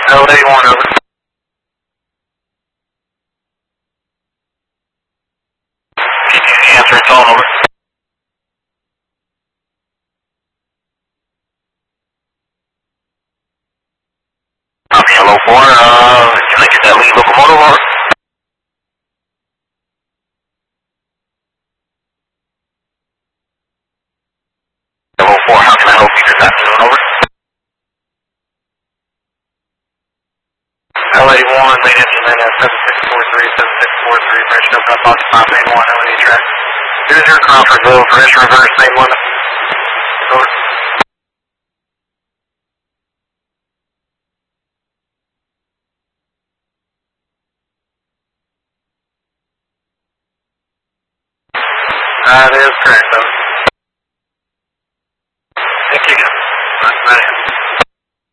L81 over. Answer, it's on over. Copy, hello 4, can I get that lead locomotive over? Hello 4, how can I help you this afternoon, over? L81, main engine man at 7643, 7643, branch no gun box, 581, LA track. Here's your Crawfordville, fresh reverse, same one. Over. That is correct, over.